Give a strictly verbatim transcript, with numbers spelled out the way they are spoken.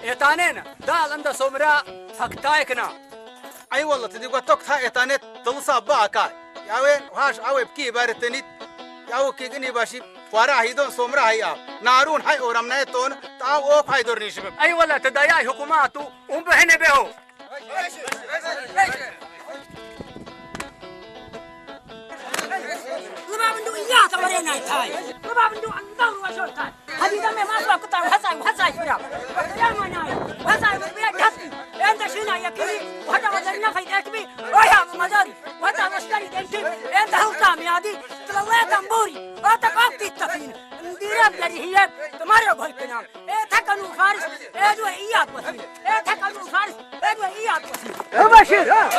إتانين دال عند سمراء فكتايكنا أي والله تدي قطك ثا إتانت تلصا باكا يا وين وهاش أو بكي بارتنيت يا وكيجني باشي فارا هيدون سمراء هيا نارون هاي أورامنا تون تاو أوف هاي دور نشبه أي والله تدايا حكوماتو أم بهنا بهو لما بندو إياه تورينا يتاي لما بندو أنظر وشو تاي هذه دمي ما أسوأ كتار وحساي وحساي فرا يا مناي وحساي وبيا جاتي أنت شنو يا كبي وهذا وزننا في أكبي ويا مدار وهذا مشتري دنتي أنت هو تامي هذه تلوه تنبوري وهذا قاعد تفين ندير بلدي هي تمارا بهالكلام إيه تكنو فارس إيه دو إياه بس إيه تكنو فارس إيه دو إياه بس بشير